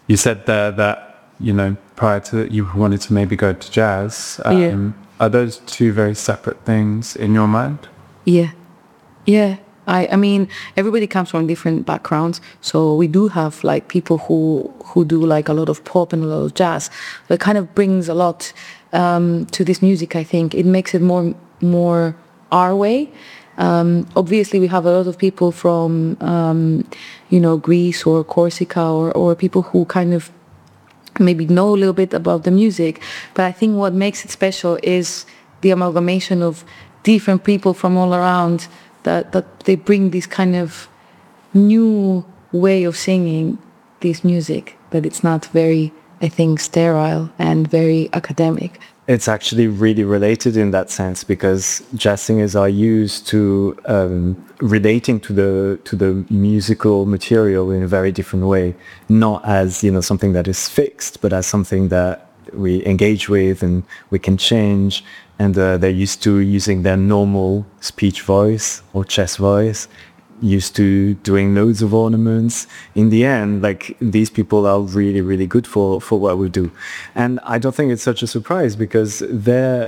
You said there that, prior to that you wanted to maybe go to jazz. Yeah. Are those two very separate things in your mind? Yeah. Yeah. I mean, everybody comes from different backgrounds. So we do have like people who do like a lot of pop and a lot of jazz. But it kind of brings a lot to this music, I think. It makes it more our way. Obviously, we have a lot of people from, Greece or Corsica or people who kind of maybe know a little bit about the music. But I think what makes it special is the amalgamation of different people from all around that they bring this kind of new way of singing this music, that it's not very, I think, sterile and very academic. It's actually really related in that sense, because jazz singers are used to relating to the musical material in a very different way, not as something that is fixed, but as something that we engage with and we can change. And they're used to using their normal speech voice or chest voice, used to doing loads of ornaments. In the end, like, these people are really, really good for what we do. And I don't think it's such a surprise, because their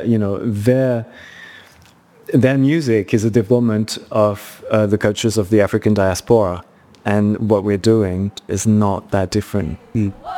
music is a development of the cultures of the African diaspora. And what we're doing is not that different.